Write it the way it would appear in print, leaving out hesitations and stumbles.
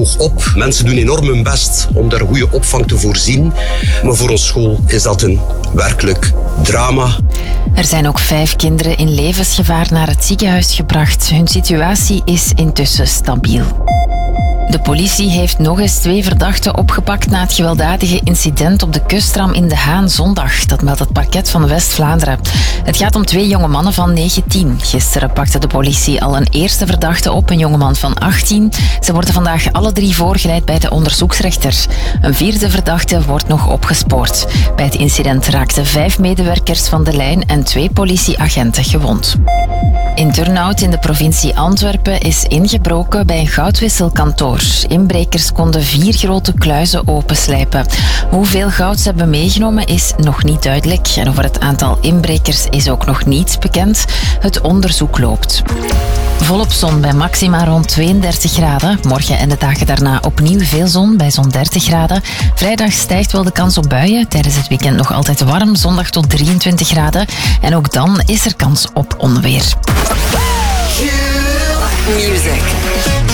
hoog op. Mensen doen enorm hun best om daar goede opvang te voorzien. Maar voor ons school is dat een werkelijk drama. Er zijn ook 5 kinderen in levensgevaar naar het ziekenhuis gebracht. Hun situatie is intussen stabiel. De politie heeft nog eens 2 verdachten opgepakt na het gewelddadige incident op de kustram in De Haan zondag. Dat meldt het parket van West-Vlaanderen. Het gaat om 2 jonge mannen van 19. Gisteren pakte de politie al een eerste verdachte op, een jongeman van 18. Ze worden vandaag alle 3 voorgeleid bij de onderzoeksrechter. Een 4e verdachte wordt nog opgespoord. Bij het incident raakten 5 medewerkers van de lijn en 2 politieagenten gewond. In Turnhout in de provincie Antwerpen is ingebroken bij een goudwisselkantoor. Inbrekers konden 4 grote kluizen openslijpen. Hoeveel goud ze hebben meegenomen is nog niet duidelijk. En over het aantal inbrekers is ook nog niets bekend. Het onderzoek loopt. Volop zon bij maxima rond 32 graden. Morgen en de dagen daarna opnieuw veel zon bij zo'n 30 graden. Vrijdag stijgt wel de kans op buien. Tijdens het weekend nog altijd warm. Zondag tot 23 graden. En ook dan is er kans op onweer. Music.